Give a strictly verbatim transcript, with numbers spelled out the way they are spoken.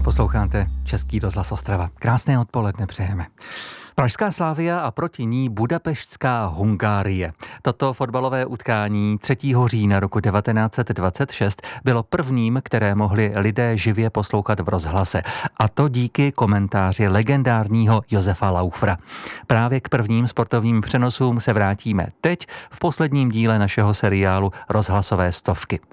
Posloucháte Český rozhlas Ostrava. Krásné odpoledne přejeme. Pražská Slavia a proti ní Budapeštská Hungárie. Toto fotbalové utkání třetího října roku devatenáct set dvacet šest bylo prvním, které mohli lidé živě poslouchat v rozhlase. A to díky komentáři legendárního Josefa Laufra. Právě k prvním sportovním přenosům se vrátíme teď v posledním díle našeho seriálu Rozhlasové stovky.